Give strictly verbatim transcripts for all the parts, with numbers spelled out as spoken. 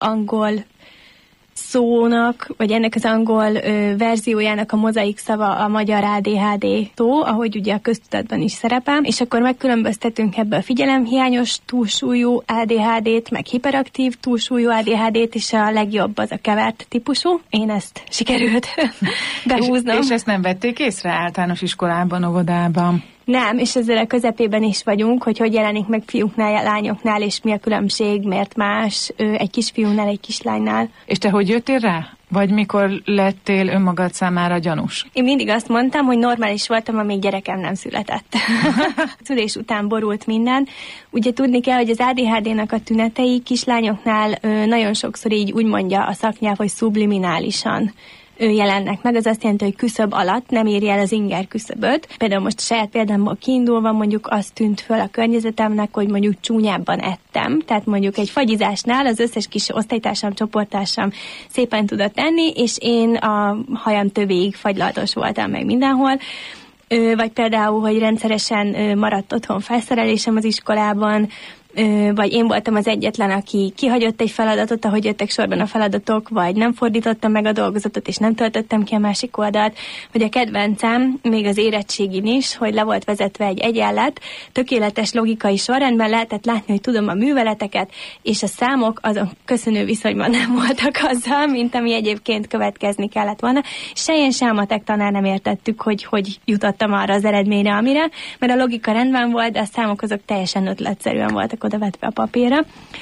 angol szónak, vagy ennek az angol ö, verziójának a mozaik szava a magyar á dé há dé szó, ahogy ugye a köztudatban is szerepel, és akkor megkülönböztetünk ebből a figyelemhiányos túlsúlyú á dé há dét, meg hiperaktív túlsúlyú á dé há dét, és a legjobb az a kevert típusú. Én ezt sikerült behúznom. És, és ezt nem vették észre általános iskolában, óvodában? Nem, és ezzel a közepében is vagyunk, hogy hogy jelenik meg fiúknál, lányoknál, és mi a különbség, miért más egy kisfiúnál, egy kislánynál. És te hogy jöttél rá? Vagy mikor lettél önmagad számára gyanús? Én mindig azt mondtam, hogy normális voltam, amíg gyerekem nem született. Szülés után borult minden. Ugye tudni kell, hogy az á dé há dének a tünetei kislányoknál ö, nagyon sokszor így úgy mondja a szaknyelv, hogy subliminálisan jelennek meg, az azt jelenti, hogy küszöb alatt nem éri el az inger küszöböt. Például most a saját példámból kiindulva mondjuk azt tűnt föl a környezetemnek, hogy mondjuk csúnyábban ettem. Tehát mondjuk egy fagyizásnál az összes kis osztálytársam, csoporttársam szépen tudott enni, és én a hajam tövéig fagylaltos voltam meg mindenhol. Vagy például, hogy rendszeresen maradt otthon felszerelésem az iskolában, vagy én voltam az egyetlen, aki kihagyott egy feladatot, ahogy jöttek sorban a feladatok, vagy nem fordítottam meg a dolgozatot, és nem töltöttem ki a másik oldalt, vagy a kedvencem, még az érettségin is, hogy le volt vezetve egy egyenlet, tökéletes logikai sorrendben lehetett látni, hogy tudom a műveleteket, és a számok azon köszönő viszonyban nem voltak azzal, mint ami egyébként következni kellett volna. Se én, se a matek tanár nem értettük, hogy hogy jutottam arra az eredményre, amire, mert a logika rendben volt, de a számok azok teljesen ötletszerűen voltak odavetve a papírra.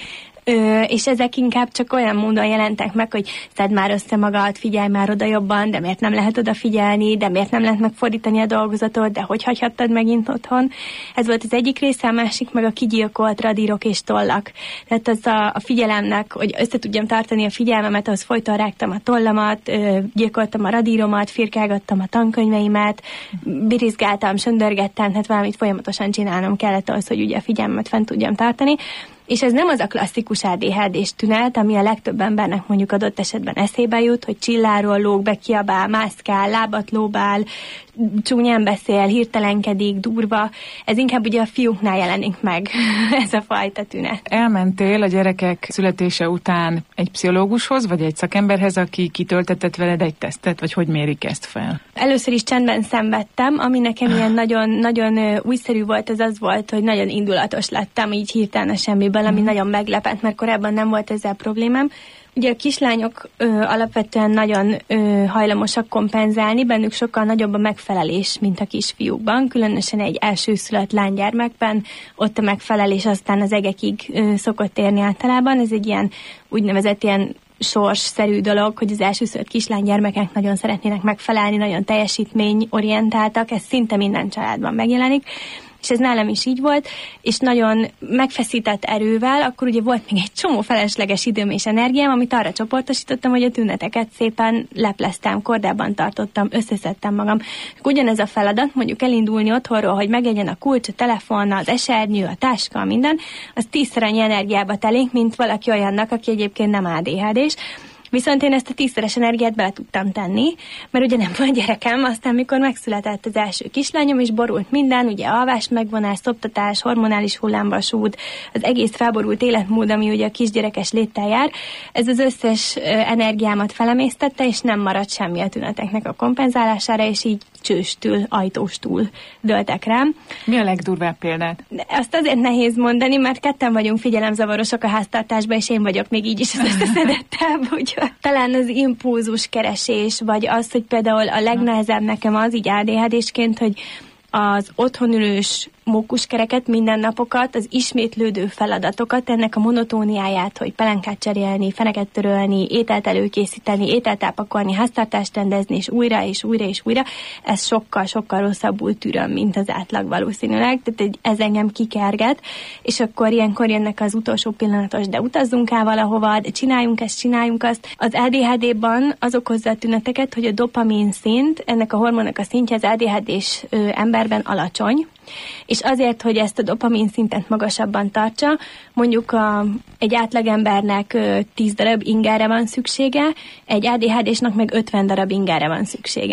Ö, és ezek inkább csak olyan módon jelentek meg, hogy szedd már össze magad, figyelj már oda jobban, de miért nem lehet odafigyelni, de miért nem lehet megfordítani a dolgozatot, de hogy hagyhattad megint otthon. Ez volt az egyik része, a másik meg a kigyilkolt radírok és tollak. Tehát az a, a figyelemnek, hogy össze tudjam tartani a figyelmemet, ahhoz folyton rágtam a tollamat, ö, gyilkoltam a radíromat, firkálgattam a tankönyveimet, birizgáltam, söndörgettem, tehát valamit folyamatosan csinálnom kellett ahhoz, hogy ugye a figyelmemet fent tudjam tartani. És ez nem az a klasszikus á dé há dés tünet, ami a legtöbb embernek mondjuk adott esetben eszébe jut, hogy csilláról lóg be, kiabál, mászkál, lábat lóbál, csúnyán beszél, hirtelenkedik, durva. Ez inkább ugye a fiúknál jelenik meg, ez a fajta tünet. Elmentél a gyerekek születése után egy pszichológushoz, vagy egy szakemberhez, aki kitöltetett veled egy tesztet, vagy hogy mérik ezt fel? Először is csendben szenvedtem, ami nekem ilyen nagyon, nagyon újszerű volt, az az volt, hogy nagyon indulatos lettem, így hirtelen a semmiből, ami mm. nagyon meglepett, mert korábban nem volt ezzel problémám. Ugye a kislányok ö, alapvetően nagyon ö, hajlamosak kompenzálni, bennük sokkal nagyobb a megfelelés, mint a kisfiúkban, különösen egy elsőszülött lánygyermekben, ott a megfelelés aztán az egekig ö, szokott érni általában, ez egy ilyen úgynevezett ilyen sorsszerű dolog, hogy az elsőszülött kislánygyermekek nagyon szeretnének megfelelni, nagyon teljesítményorientáltak, ez szinte minden családban megjelenik, és ez nálam is így volt, és nagyon megfeszített erővel, akkor ugye volt még egy csomó felesleges időm és energiám, amit arra csoportosítottam, hogy a tüneteket szépen lepleztem, kordában tartottam, összeszedtem magam. Ugyanez a feladat, mondjuk elindulni otthonról, hogy megegyen a kulcs, a telefon, az esernyő, a táska, minden, az tízszer annyi energiába telik, mint valaki olyannak, aki egyébként nem á dé há dés. Viszont én ezt a tízszeres energiát bele tudtam tenni, mert ugye nem volt gyerekem, aztán mikor megszületett az első kislányom, és borult minden, ugye alvás, megvonás, szoptatás, hormonális hullámvasút, az egész felborult életmód, ami ugye a kisgyerekes léttel jár, ez az összes energiámat felemésztette, és nem maradt semmi a tüneteknek a kompenzálására, és így csőstül, ajtóstól döltek rám. Mi a legdurvább példát? Azt azért nehéz mondani, mert ketten vagyunk figyelemzavarosok a háztartásban, és én vagyok még így is az összeszedettebb, úgyhogy talán az impulzus keresés, vagy az, hogy például a legnehezebb nekem az, így á dé há désként, hogy az otthonülős mókuskereket, mindennapokat, az ismétlődő feladatokat, ennek a monotóniáját, hogy pelenkát cserélni, feneket törölni, ételt előkészíteni, ételt elpakolni, háztartást rendezni, és újra, és újra, és újra, ez sokkal-sokkal rosszabbul tűröm, mint az átlag valószínűleg, tehát ez engem kikerget, és akkor ilyenkor jönnek az utolsó pillanatos, de utazzunk el valahova, de csináljunk ezt, csináljunk azt. Az á dé há dé-ban az okozza a tüneteket, hogy a dopamin szint, ennek a hormonnak a szintje az á dé há dés emberben alacsony, és azért, hogy ezt a dopamin szintet magasabban tartsa, mondjuk a, egy átlagembernek tíz darab ingerre van szüksége, egy á dé há désnak meg ötven darab ingerre van szüksége.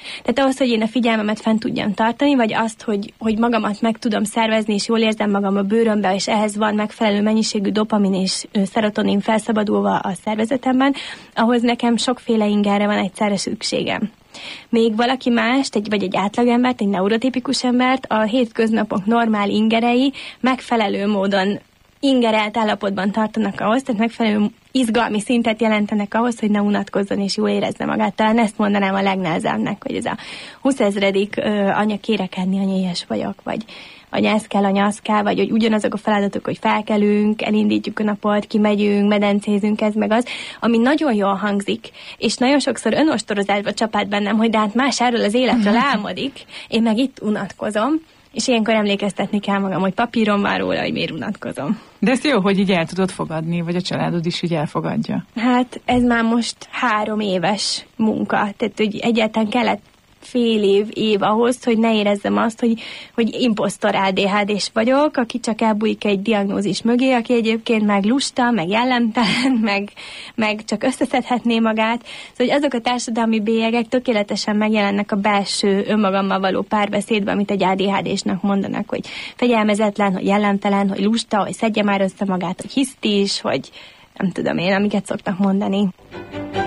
Tehát ahhoz, hogy én a figyelmemet fent tudjam tartani, vagy azt, hogy, hogy magamat meg tudom szervezni, és jól érzem magam a bőrömbe, és ehhez van megfelelő mennyiségű dopamin és szerotonin felszabadulva a szervezetemben, ahhoz nekem sokféle ingerre van egyszerre szükségem. Még valaki mást, egy, vagy egy átlagembert, egy neurotipikus embert a hétköznapok normál ingerei megfelelő módon ingerelt állapotban tartanak ahhoz, tehát megfelelő izgalmi szintet jelentenek ahhoz, hogy ne unatkozzon és jól érezze magát. Talán ezt mondanám a legnehezebbnek, hogy ez a huszezredik anya kérekedni, anya ilyes vagyok, vagy anya ez kell, anya az kell, vagy hogy ugyanazok a feladatok, hogy felkelünk, elindítjuk a napot, kimegyünk, medencézünk, ez meg az, ami nagyon jól hangzik, és nagyon sokszor önostorozásba csapát bennem, hogy de hát más erről az életről álmodik, én meg itt unatkozom, és ilyenkor emlékeztetni kell magam, hogy papíron már róla, hogy miért unatkozom. De ezt jó, hogy így el tudod fogadni, vagy a családod is így elfogadja. Hát ez már most három éves munka, tehát hogy egyáltalán kellett fél év, év ahhoz, hogy ne érezzem azt, hogy, hogy imposztor á dé há dés vagyok, aki csak elbújik egy diagnózis mögé, aki egyébként meg lusta, meg jellemtelen, meg, meg csak összeszedhetné magát. Szóval hogy azok a társadalmi bélyegek tökéletesen megjelennek a belső önmagammal való párbeszédben, amit egy á dé há désnek mondanak, hogy fegyelmezetlen, hogy jellemtelen, hogy lusta, hogy szedje már össze magát, hogy hisztis, hogy nem tudom én, amiket szoktak mondani.